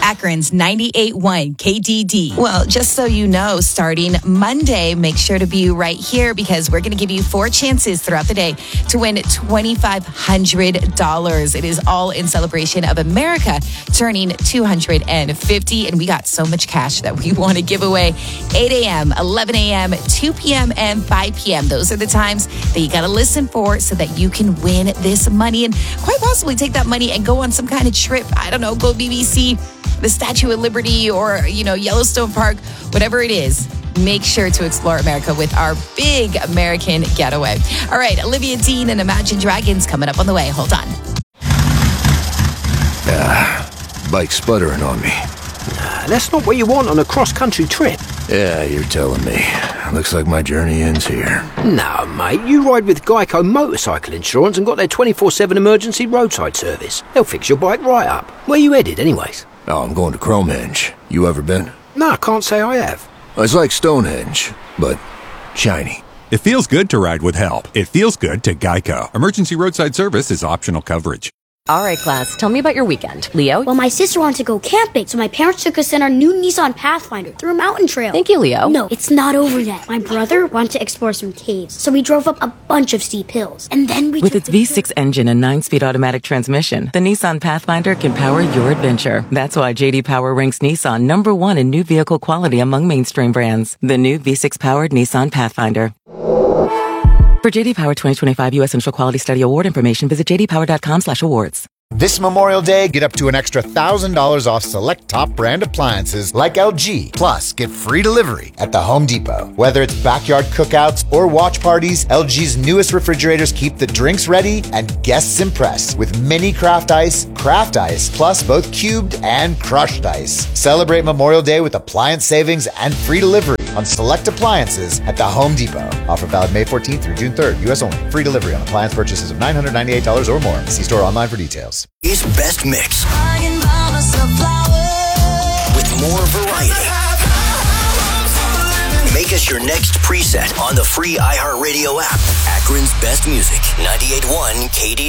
Akron's 98.1 KDD. Well, just so you know, starting Monday, make sure to be right here because we're going to give you 4 chances throughout the day to win $2,500. It is all in celebration of America turning 250. And we got so much cash that we want to give away. 8 a.m., 11 a.m., 2 p.m., and 5 p.m. Those are the times that you got to listen for so that you can win this money and quite possibly take that money and go on some kind of trip. I don't know, go BBC, the Statue of Liberty, or, Yellowstone Park, whatever it is. Make sure to explore America with our big American getaway. All right, Olivia Dean and Imagine Dragons coming up on the way. Hold on. Bike sputtering on me. That's not what you want on a cross-country trip. Yeah, you're telling me. Looks like my journey ends here. No, mate, you ride with Geico Motorcycle Insurance and got their 24/7 emergency roadside service. They'll fix your bike right up. Where you headed, anyways? Oh, I'm going to Cromehenge. You ever been? No, I can't say I have. It's like Stonehenge, but shiny. It feels good to ride with help. It feels good to Geico. Emergency roadside service is optional coverage. All right, class, tell me about your weekend. Leo? Well, my sister wanted to go camping, so my parents took us in our new Nissan Pathfinder through a mountain trail. Thank you, Leo. No, it's not over yet. My brother wanted to explore some caves, so we drove up a bunch of steep hills. And then we With its V6 engine and 9-speed automatic transmission, the Nissan Pathfinder can power your adventure. That's why J.D. Power ranks Nissan #1 in new vehicle quality among mainstream brands. The new V6-powered Nissan Pathfinder. For J.D. Power 2025 U.S. Initial Quality Study Award information, visit jdpower.com/awards. This Memorial Day, get up to an extra $1,000 off select top brand appliances like LG. Plus, get free delivery at the Home Depot. Whether it's backyard cookouts or watch parties, LG's newest refrigerators keep the drinks ready and guests impressed with mini craft ice, plus both cubed and crushed ice. Celebrate Memorial Day with appliance savings and free delivery on select appliances at the Home Depot. Offer valid May 14th through June 3rd, U.S. only. Free delivery on appliance purchases of $998 or more. See store online for details. Is Best Mix with more variety. Make us your next preset on the free iHeartRadio app. Akron's Best Music, 98.1 KD.